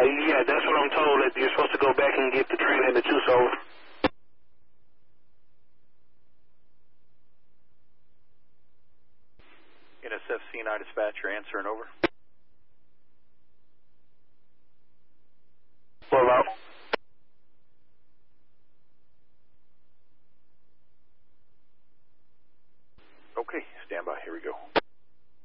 Yeah, that's what I'm told, that you're supposed to go back and get the trailer in the juice over. NSF C9 dispatcher, answering over. Well,